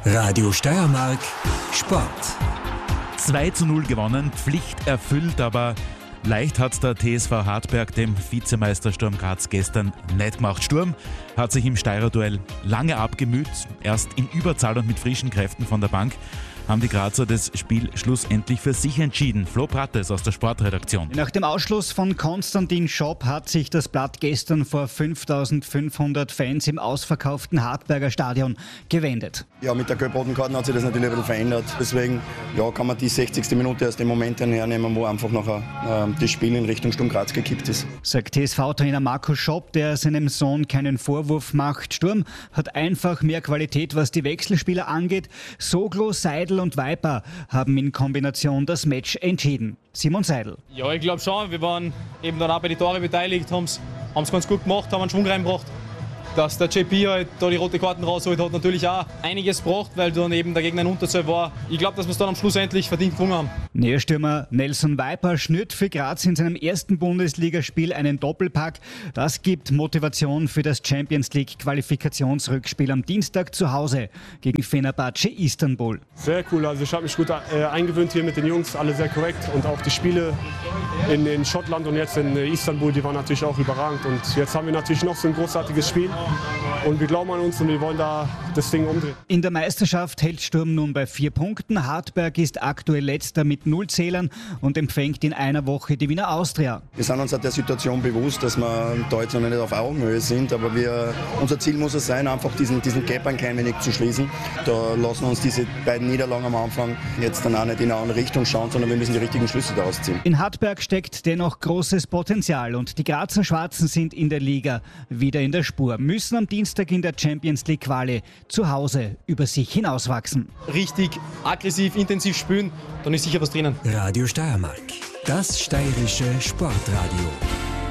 Radio Steiermark Sport. 2:0 gewonnen, Pflicht erfüllt, aber leicht hat's der TSV Hartberg dem Vizemeister Sturm Graz gestern nicht gemacht. Sturm hat sich im Steirer-Duell lange abgemüht, erst in Überzahl und mit frischen Kräften von der Bank haben die Grazer das Spiel schlussendlich für sich entschieden. Flo Prattes aus der Sportredaktion. Nach dem Ausschluss von Konstantin Schopp hat sich das Blatt gestern vor 5.500 Fans im ausverkauften Hartberger Stadion gewendet. Ja, mit der Gelb-Roten-Karte hat sich das natürlich ein bisschen verändert. Deswegen kann man die 60. Minute aus dem Moment hernehmen, wo einfach nachher das Spiel in Richtung Sturm Graz gekippt ist. Sagt TSV-Trainer Markus Schopp, der seinem Sohn keinen Vorwurf macht. Sturm hat einfach mehr Qualität, was die Wechselspieler angeht. Soglo, Seidel und Viper haben in Kombination das Match entschieden. Simon Seidel. Ja, ich glaube schon. Wir waren eben dann auch bei den Tore beteiligt, haben es ganz gut gemacht, haben einen Schwung reingebracht. Dass der JP halt da die rote Karten rausholt, hat natürlich auch einiges gebracht, weil dann eben der Gegner in Unterzahl war. Ich glaube, dass wir es dann am Schluss endlich verdient gewonnen haben. Nährstürmer Nelson Viper schnürt für Graz in seinem ersten Bundesligaspiel einen Doppelpack. Das gibt Motivation für das Champions-League-Qualifikationsrückspiel am Dienstag zu Hause gegen Fenerbahce Istanbul. Sehr cool, also ich habe mich gut eingewöhnt hier mit den Jungs, alle sehr korrekt. Und auch die Spiele in Schottland und jetzt in Istanbul, die waren natürlich auch überragend. Und jetzt haben wir natürlich noch so ein großartiges Spiel. Und wir glauben an uns und wir wollen da das Ding umdrehen. In der Meisterschaft hält Sturm nun bei 4 Punkten. Hartberg ist aktuell letzter mit 0 Zählern und empfängt in einer Woche die Wiener Austria. Wir sind uns der Situation bewusst, dass wir da jetzt noch nicht auf Augenhöhe sind, aber unser Ziel muss es sein, einfach diesen Gap ein klein wenig zu schließen. Da lassen wir uns diese beiden Niederlagen am Anfang jetzt dann auch nicht in eine andere Richtung schauen, sondern wir müssen die richtigen Schlüsse daraus ziehen. In Hartberg steckt dennoch großes Potenzial und die Grazer Schwarzen sind in der Liga wieder in der Spur. Müssen am Dienstag in der Champions League Quali zu Hause über sich hinauswachsen. Richtig aggressiv, intensiv spielen, dann ist sicher was drinnen. Radio Steiermark, das steirische Sportradio.